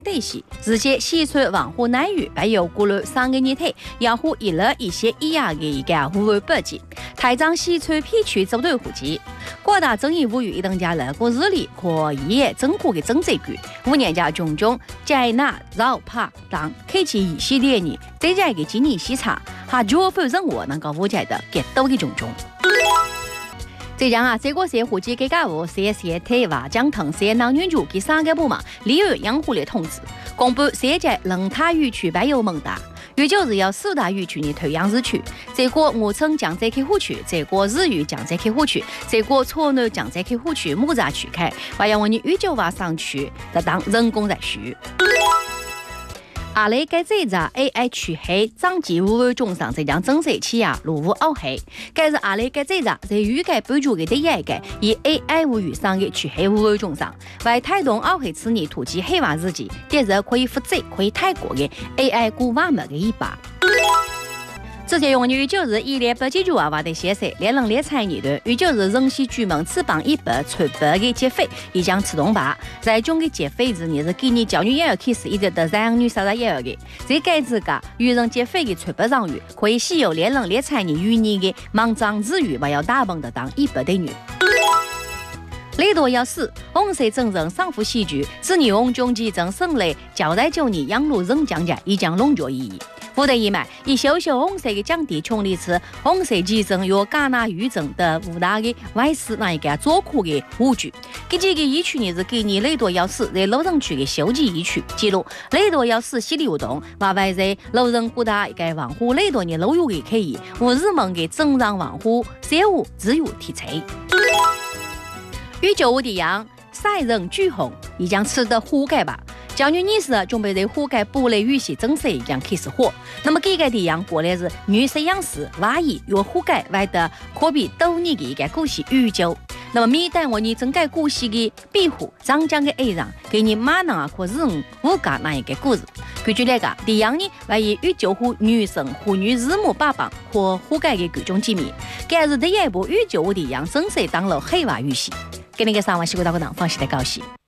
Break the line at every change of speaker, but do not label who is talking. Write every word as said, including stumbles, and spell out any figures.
对西，直接西川王湖南域还有过了三个年头，要湖一了一些以下的一个湖湾北极，台长西川片区走对户籍，各大争议无语一等家人过日里可以政府的政治局，五年家种种在那绕帕当开启一系列的对这个经济西查，还绝否认我能够误解的给到的种种。这样啊，这个社会局改革务涉涉台湾江腾涉南女主给三个部门利用养护的通知，公布涉及冷塔渔区白油蒙达，也就是要四大渔区的退养日区，这个五称江浙客户区，这个日语江浙客户区，这个错南江浙客户区木栅区开，还要我们宇宙瓦上区的当人工在需。阿雷该这只 A I 区黑长期无为中上这将正式起亚路无奥黑，该是阿雷该这只在预计补助的第一个以 A I 无遇上的区黑无为中上，为推动奥黑此年突击黑化日记，第日可以负责可以泰国的 A I 古瓦么的一把。直接用于就是一列百几句娃娃的先生，连人连财年段，也就是人系居民此帮一百出百的劫匪，已将自动化。在中的劫匪之年是给你教育也要开始，一直到三女杀杀也要的。这该自个与人劫匪的出百上语，可以使用连人连财年与你的莽撞之语，还要大棒的当一百的女。雷多要死，红色真人上副喜剧，此女红中基正胜雷，交代就你养路人降价，已将龙角意义。不得已买以小小红色的降低穷力次红色基证有戛纳渔证的五大的外事那一个做苦的误区。这几个疫区呢是给你雷多要死在老人区的修建疫区，记录雷多要死犀利活动，外外在老人古大一个网户雷多的老有的可以，无日门的正常网户业务自由提车。与九五的样赛人巨红，已将吃的覆盖吧。教女女士准备在覆盖布类语系政策已经开始火。那么这个地方过来是女摄影师挖衣有覆盖外的可比多年的一个故事宇宙。那么每当我你整个故事的庇护长江的爱上，给你马上啊可是五家那一个故事。根据那个地方呢，还以与救护女生妇女日暮八棒或覆盖的各种机密。这是第一部与救护地方正式当了黑化语系。给那个三万西国大国党放心的高兴。